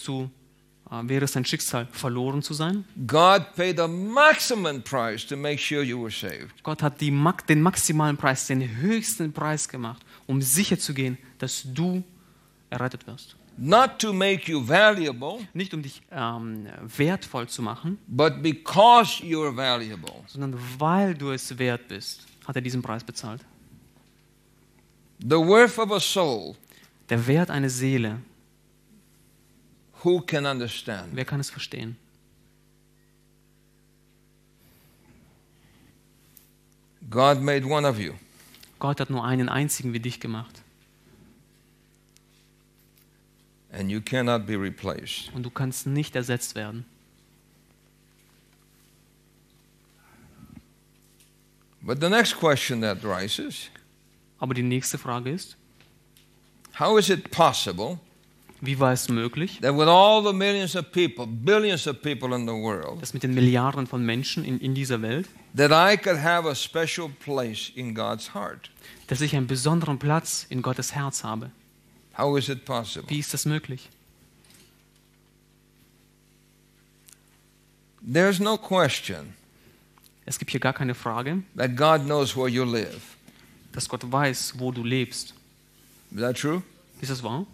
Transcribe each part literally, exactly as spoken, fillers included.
würdest du, äh, wäre es dein Schicksal, verloren zu sein? God paid the maximum price to make sure you were saved. Gott hat die, den maximalen Preis, den höchsten Preis gemacht, um sicherzugehen, dass du errettet wirst. Not to make you valuable, Nicht um dich ähm, wertvoll zu machen, but because you're valuable. sondern weil du es wert bist, hat er diesen Preis bezahlt. The worth of a soul, Der Wert einer Seele, who can understand? wer kann es verstehen? God made one of you. Gott hat nur einen einzigen wie dich gemacht. And you cannot be replaced. Und du kannst nicht ersetzt werden. But the next question that rises, Aber die nächste Frage ist, how is it possible wie war es möglich, that with all the millions of people, billions of people in the world, dass mit den Milliarden von Menschen in, in dieser Welt, that I could have a special place in God's heart? dass ich einen besonderen Platz in Gottes Herz habe? How is it possible? Wie ist das möglich? There's no question Es gibt hier gar keine Frage, that God knows where you live. dass Gott weiß, wo du lebst. Is that true? Ist das wahr?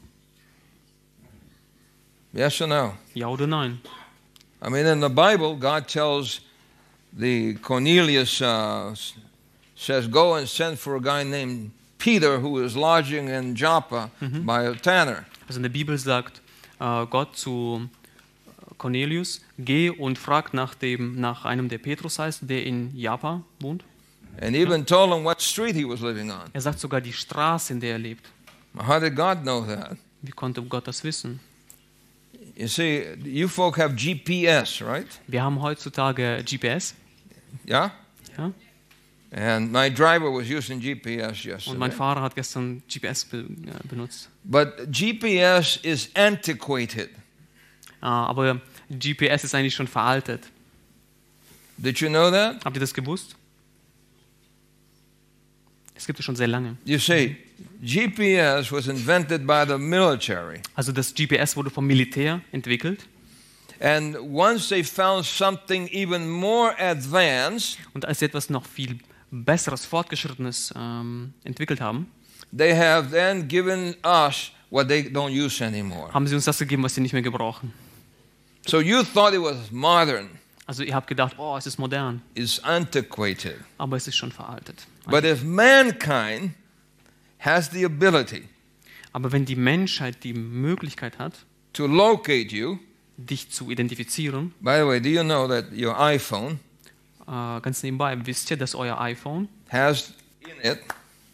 Yes or no? Ja oder nein? I mean, in the Bible, God tells the Cornelius, uh, says, go and send for a guy named Peter, who is lodging in Joppa by a tanner. Also in der Bibel sagt äh, Gott zu Cornelius, geh und frag nach, dem, nach einem, der Petrus heißt, der in Joppa wohnt. And even told him what street he was living on. Er sagt sogar die Straße, in der er lebt. How did God know that? Wie konnte Gott das wissen? You see, you folk have G P S, right? Wir haben heutzutage G P S. Yeah? Ja? And my driver was using G P S Und mein yesterday. Fahrer hat gestern G P S be äh, benutzt. But G P S is antiquated. Ah, aber G P S ist eigentlich schon veraltet. Did you know that? Habt ihr das gewusst? Es gibt es schon sehr lange. You see, G P S was invented by the military. Also das G P S wurde vom Militär entwickelt. And once they found something even more advanced, Und als sie etwas noch viel Besseres, Fortgeschrittenes ähm, entwickelt haben, they have then given us what they don't use anymore. haben sie uns das gegeben, was sie nicht mehr gebrauchen. So you thought it was modern. Also ihr habt gedacht, oh, es ist modern, It's antiquated. aber es ist schon veraltet. But if mankind has the ability Aber wenn die Menschheit die Möglichkeit hat, to locate you, dich zu identifizieren, by the way, do you know that your iPhone äh, ganz nebenbei, wisst ihr, dass euer iPhone, has in it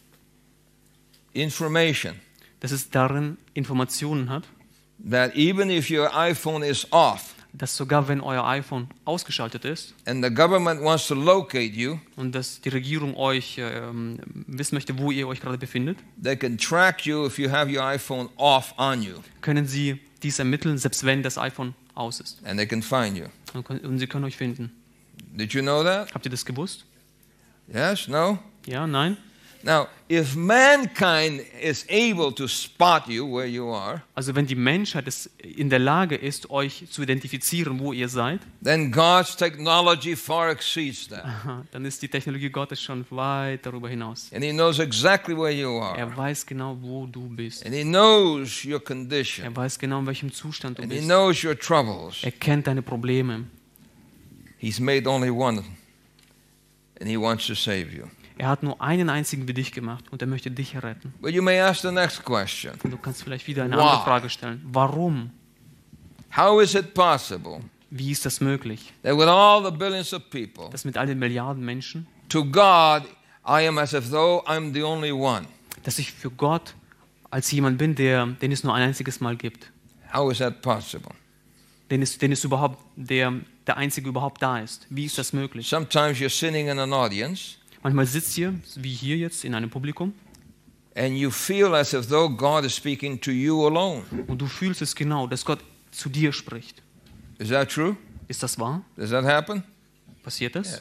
information dass es darin Informationen hat, that even if your iPhone is off dass sogar wenn euer iPhone ausgeschaltet ist and the government wants to locate you, und dass die Regierung euch ähm, wissen möchte, wo ihr euch gerade befindet, they can track you if you have your iPhone off on you, können sie dies ermitteln, selbst wenn das iPhone aus ist. and they can find you. Und können- und sie können euch finden. Did you know that? Habt ihr das gewusst? Yes? No? Ja, nein? Now, if mankind is able to spot you where you are, Also wenn die Menschheit es in der Lage ist, euch zu identifizieren, wo ihr seid, then God's technology far exceeds that. dann ist die Technologie Gottes schon weit darüber hinaus. And He knows exactly where you are. Er weiß genau, wo du bist. And He knows your condition. Er weiß genau, in welchem Zustand du And He bist. knows your troubles. Er kennt deine Probleme. He's made only one, and He wants to save you. Er hat nur einen einzigen wie dich gemacht und er möchte dich retten. But you may ask the next question. Und du kannst vielleicht wieder eine Wow. andere Frage stellen. Warum? How is it possible Wie ist das möglich, that with all the billions of people, dass mit all den Milliarden Menschen, to God, I am as if though I'm the only one? dass ich für Gott als jemand bin, der, den es nur ein einziges Mal gibt? How is that possible? Den es, den es überhaupt, der, der Einzige überhaupt da ist. Wie ist das möglich? Sometimes you're sitting in an audience Manchmal sitzt ihr, wie hier jetzt, in einem Publikum and you feel as if though God is speaking to you alone. und du fühlst es genau, dass Gott zu dir spricht. Is that true? Ist das wahr? Does that happen? Passiert das?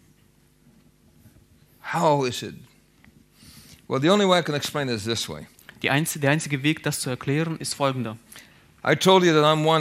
Yeah. How is it? Well, the only way I can explain it is this way. Die einzige, der einzige Weg, das zu erklären, ist folgender. I told you that I'm one